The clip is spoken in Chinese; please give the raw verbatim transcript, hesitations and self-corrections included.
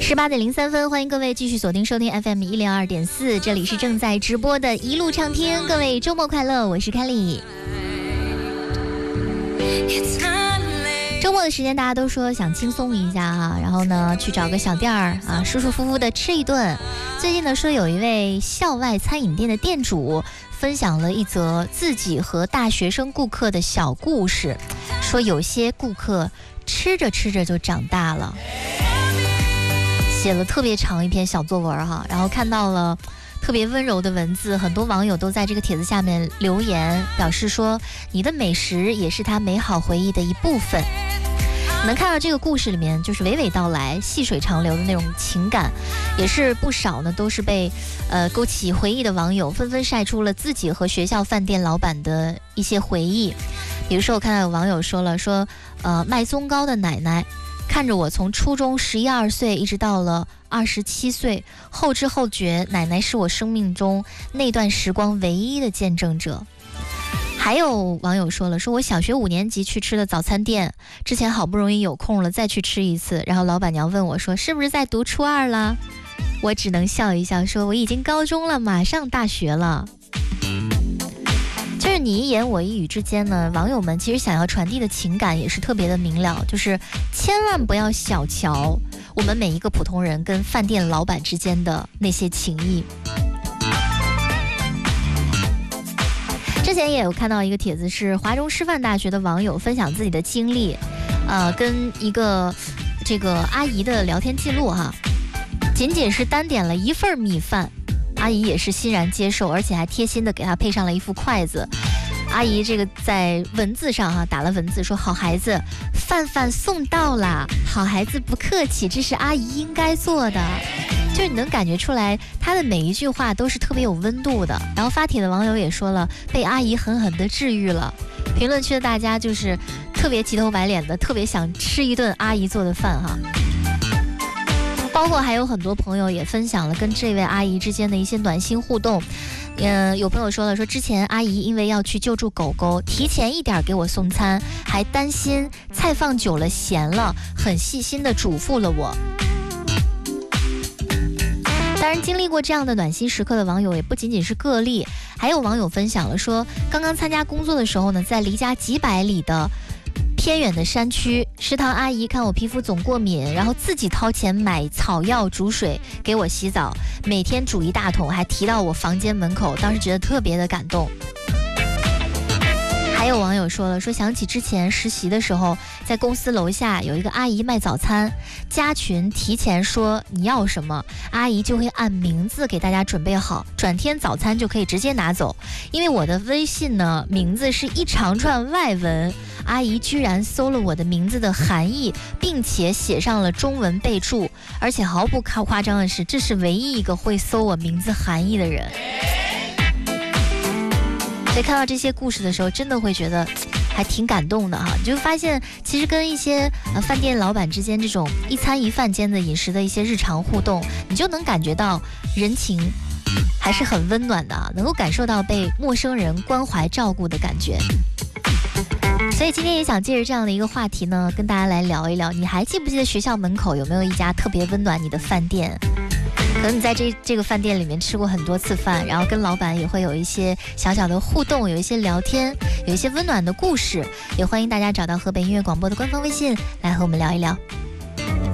十八点零三分，欢迎各位继续锁定收听 F M 一零二点四，这里是正在直播的一路畅听，各位周末快乐，我是凯莉。周末的时间大家都说想轻松一下哈，然后呢去找个小店儿啊，舒舒服服的吃一顿。最近呢说有一位校外餐饮店的店主分享了一则自己和大学生顾客的小故事，说有些顾客吃着吃着就长大了，写了特别长一篇小作文哈，然后看到了特别温柔的文字，很多网友都在这个帖子下面留言，表示说你的美食也是他美好回忆的一部分。能看到这个故事里面就是娓娓道来、细水长流的那种情感，也是不少呢，都是被呃勾起回忆的网友纷纷晒出了自己和学校饭店老板的一些回忆。比如说我看到有网友说了，说呃卖粽糕的奶奶看着我从初中十一二岁一直到了二十七岁，后知后觉，奶奶是我生命中那段时光唯一的见证者。还有网友说了，说我小学五年级去吃的早餐店，之前好不容易有空了再去吃一次，然后老板娘问我说是不是在读初二了，我只能笑一笑说我已经高中了，马上大学了。就是你一言我一语之间呢，网友们其实想要传递的情感也是特别的明了，就是千万不要小瞧我们每一个普通人跟饭店老板之间的那些情谊。之前也有看到一个帖子，是华中师范大学的网友分享自己的经历，呃，跟一个这个阿姨的聊天记录哈，仅仅是单点了一份米饭，阿姨也是欣然接受，而且还贴心的给她配上了一副筷子。阿姨这个在文字上哈、啊、打了文字说，好孩子，饭饭送到啦，好孩子不客气，这是阿姨应该做的。就是你能感觉出来她的每一句话都是特别有温度的。然后发帖的网友也说了，被阿姨狠狠的治愈了。评论区的大家就是特别急头白脸的，特别想吃一顿阿姨做的饭哈。包括还有很多朋友也分享了跟这位阿姨之间的一些暖心互动。嗯，有朋友说了，说之前阿姨因为要去救助狗狗，提前一点给我送餐，还担心菜放久了咸了，很细心的嘱咐了我。当然经历过这样的暖心时刻的网友也不仅仅是个例，还有网友分享了说，刚刚参加工作的时候呢，在离家几百里的偏远的山区，食堂阿姨看我皮肤总过敏，然后自己掏钱买草药煮水给我洗澡，每天煮一大桶，还提到我房间门口，当时觉得特别的感动。还有网友说了，说想起之前实习的时候，在公司楼下有一个阿姨卖早餐，加群提前说你要什么，阿姨就会按名字给大家准备好，转天早餐就可以直接拿走。因为我的微信呢名字是一长串外文，阿姨居然搜了我的名字的含义，并且写上了中文备注，而且毫不夸张的是，这是唯一一个会搜我名字含义的人。所以看到这些故事的时候，真的会觉得还挺感动的哈。你就发现其实跟一些呃饭店老板之间这种一餐一饭间的饮食的一些日常互动，你就能感觉到人情还是很温暖的啊，能够感受到被陌生人关怀照顾的感觉。所以今天也想借着这样的一个话题呢，跟大家来聊一聊，你还记不记得学校门口有没有一家特别温暖你的饭店？可能你在这这个饭店里面吃过很多次饭，然后跟老板也会有一些小小的互动，有一些聊天，有一些温暖的故事。也欢迎大家找到河北音乐广播的官方微信来和我们聊一聊。